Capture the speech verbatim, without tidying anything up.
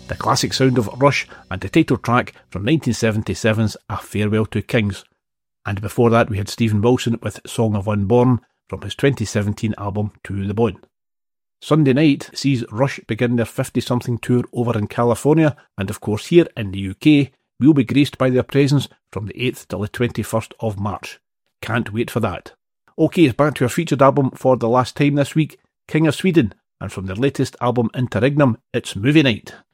the classic sound of Rush and the title track from nineteen seventy-seven's A Farewell to Kings. And before that we had Stephen Wilson with Song of Unborn from his twenty seventeen album To the Bone. Sunday night sees Rush begin their fifty-something tour over in California, and of course here in the U K we'll be graced by their presence from the eighth till the twenty-first of March. Can't wait for that. OK, it's back to our featured album for the last time this week, King of Sweden, and from their latest album Interregnum, it's Movie Night.